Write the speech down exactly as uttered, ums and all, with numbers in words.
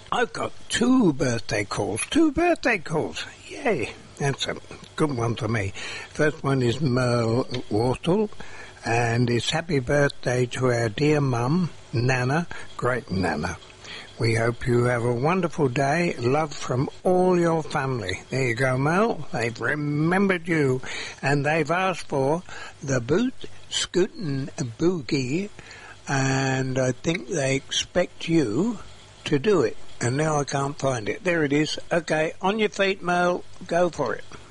I've got two birthday calls. Two birthday calls. Yay. That's a good one for me. First one is Merle Wortle, and it's happy birthday to our dear mum, Nana, great Nana. We hope you have a wonderful day. Love from all your family. There you go, Mel. They've remembered you. And they've asked for the Boot Scootin' Boogie. And I think they expect you to do it. And now I can't find it. There it is. Okay, on your feet, Mel. Go for it.